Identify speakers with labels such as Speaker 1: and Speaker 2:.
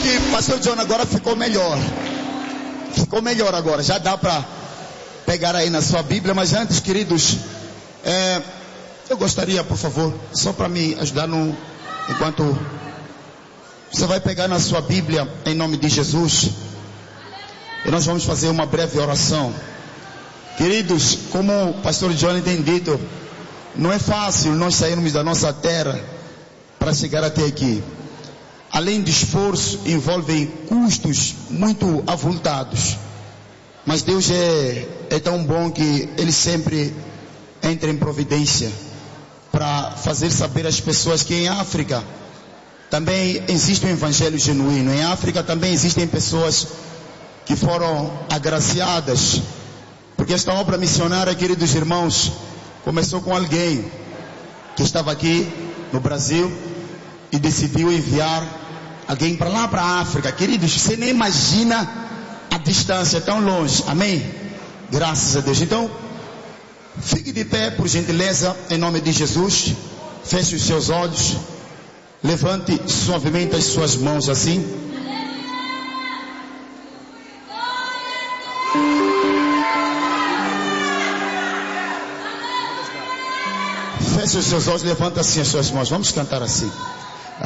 Speaker 1: que pastor John agora ficou melhor. Ficou melhor agora. Já dá para pegar aí na sua Bíblia. Mas antes, queridos, eu gostaria, por favor, só para me ajudar enquanto você vai pegar na sua Bíblia, em nome de Jesus, e nós vamos fazer uma breve oração. Queridos, como o pastor John tem dito, não é fácil nós sairmos da nossa terra para chegar até aqui. Além de esforço, envolvem custos muito avultados. Mas Deus é tão bom que Ele sempre entra em providência para fazer saber às pessoas que em África também existe um evangelho genuíno. Em África também existem pessoas que foram agraciadas. Porque esta obra missionária, queridos irmãos, começou com alguém que estava aqui no Brasil e decidiu enviar alguém para lá, para a África. Queridos, você nem imagina a distância tão longe. Amém? Graças a Deus. Então, fique de pé, por gentileza, em nome de Jesus. Feche os seus olhos. Levante suavemente as suas mãos assim. Feche os seus olhos, levanta assim as suas mãos. Vamos cantar assim.